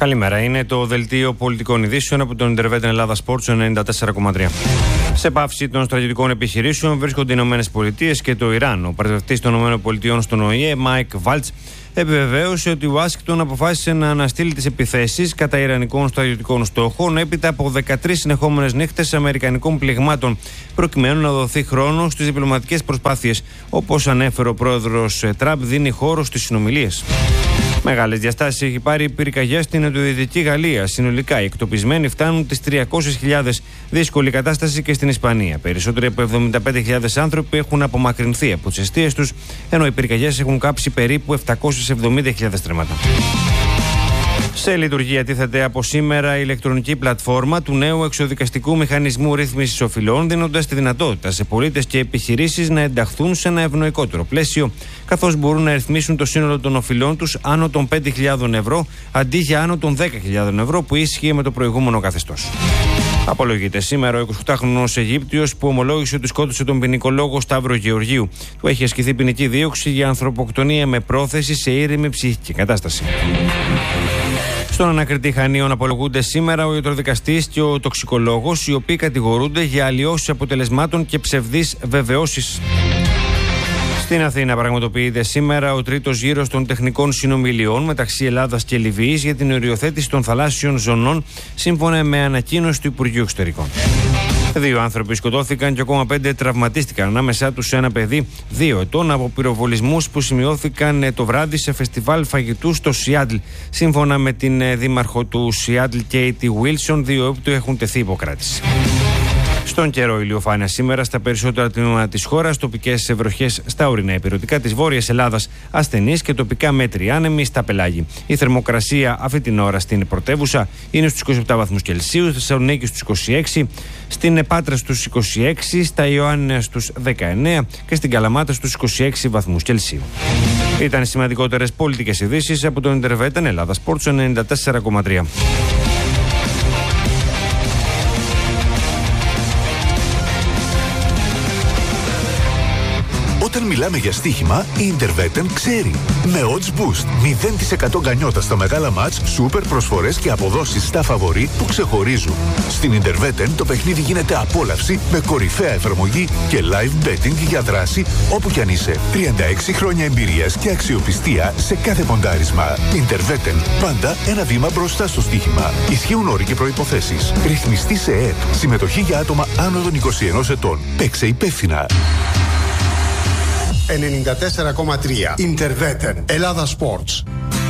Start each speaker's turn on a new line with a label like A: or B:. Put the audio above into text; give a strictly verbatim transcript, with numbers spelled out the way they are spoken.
A: Καλημέρα. Είναι το δελτίο πολιτικών ειδήσεων από τον Intervetin Ελλάδα Sports ενενήντα τέσσερα κόμμα τρία. Σε πάυση των στρατιωτικών επιχειρήσεων βρίσκονται οι Ηνωμένες Πολιτείες και το Ιράν. Ο πρεσβευτής των Ηνωμένων Πολιτειών στον Ο Ε Ε, Μάικ Βάλτς, επιβεβαίωσε ότι η Ουάσιγκτον αποφάσισε να αναστείλει τις επιθέσεις κατά ιρανικών στρατιωτικών στόχων έπειτα από δεκατρείς συνεχόμενες νύχτες αμερικανικών πληγμάτων, προκειμένου να δοθεί χρόνο στις διπλωματικές προσπάθειες. Όπως ανέφερε ο πρόεδρος Τραμπ, δίνει χώρο στις συνομιλίες. Μεγάλες διαστάσεις έχει πάρει η πυρκαγιά στην νοτιοδυτική Γαλλία. Συνολικά οι εκτοπισμένοι φτάνουν τις τριακόσιες χιλιάδες. Δύσκολη κατάσταση και στην Ισπανία. Περισσότεροι από εβδομήντα πέντε χιλιάδες άνθρωποι έχουν απομακρυνθεί από τις εστίες τους, ενώ οι πυρκαγιές έχουν κάψει περίπου επτακόσιες εβδομήντα χιλιάδες τρέματα. Σε λειτουργία τίθεται από σήμερα η ηλεκτρονική πλατφόρμα του νέου εξοδικαστικού μηχανισμού ρύθμισης οφειλών, δίνοντας τη δυνατότητα σε πολίτες και επιχειρήσεις να ενταχθούν σε ένα ευνοϊκότερο πλαίσιο, καθώς μπορούν να ρυθμίσουν το σύνολο των οφειλών τους άνω των πέντε χιλιάδες ευρώ αντί για άνω των δέκα χιλιάδες ευρώ που ίσχυε με το προηγούμενο καθεστώς. Απολογείται σήμερα ο εικοσιοκτάχρονος Αιγύπτιος που ομολόγησε ότι σκότωσε τον ποινικολόγο Σταύρο Γεωργίου. Του έχει ασκηθεί ποινική δίωξη για ανθρωποκτονία με πρόθεση σε ήρεμη ψυχική κατάσταση. Στον ανακριτή Χανίων απολογούνται σήμερα ο ιατροδικαστής και ο τοξικολόγος, οι οποίοι κατηγορούνται για αλλοιώσεις αποτελεσμάτων και ψευδείς βεβαιώσεις. Στην Αθήνα πραγματοποιείται σήμερα ο τρίτος γύρος των τεχνικών συνομιλιών μεταξύ Ελλάδας και Λιβύης για την οριοθέτηση των θαλάσσιων ζωνών, σύμφωνα με ανακοίνωση του Υπουργείου Εξωτερικών. Δύο άνθρωποι σκοτώθηκαν και ακόμα πέντε τραυματίστηκαν, ανάμεσά τους ένα παιδί δύο ετών, από πυροβολισμούς που σημειώθηκαν το βράδυ σε φεστιβάλ φαγητού στο Σιάντλ. Σύμφωνα με την δήμαρχο του Σιάντλ, Κέιτι Βίλσον, δύο έπτου έχουν τεθεί υποκράτηση. Στον καιρό, ηλιοφάνεια σήμερα στα περισσότερα τμήματα της χώρας, τοπικές βροχές στα ορεινά ηπειρωτικά της Βόρειας Ελλάδας, ασθενείς και τοπικά μέτρη άνεμοι στα πελάγη. Η θερμοκρασία αυτή την ώρα στην πρωτεύουσα είναι στους είκοσι επτά βαθμούς Κελσίου, στη Θεσσαλονίκη στους είκοσι έξι, στην Πάτρα στους είκοσι έξι, στα Ιωάννηνα στους δεκαεννέα και στην Καλαμάτα στους είκοσι έξι βαθμούς Κελσίου. Ήταν οι σημαντικότερες πολιτικές ειδήσεις από τον Intervetin Ελλάδα Sports ενενήντα τέσσερα κόμμα τρία.
B: Όταν μιλάμε για στοίχημα, η Intervetin ξέρει. Με Odds Boost, μηδέν τοις εκατό γκανιότα στα μεγάλα μάτς, σούπερ προσφορές και αποδόσεις στα φαβορί που ξεχωρίζουν. Στην Intervetin το παιχνίδι γίνεται απόλαυση με κορυφαία εφαρμογή και live betting για δράση όπου κι αν είσαι. τριάντα έξι χρόνια εμπειρίας και αξιοπιστία σε κάθε ποντάρισμα. Intervetin, πάντα ένα βήμα μπροστά στο στοίχημα. Ισχύουν όροι και προϋποθέσεις. Ρυθμιστή σε ΕΕΠ. Συμμετοχή για άτομα άνω των είκοσι ενός ετών. Παίξε υπεύθυνα.
C: ενενήντα τέσσερα κόμμα τρία Intervetin Ελλάδα Sports.